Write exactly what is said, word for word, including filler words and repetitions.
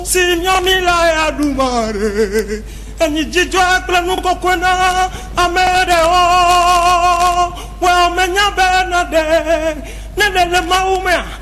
Signamila ya dumare Eni jijwa planu kokona amere o Wa menya benade Nene le maume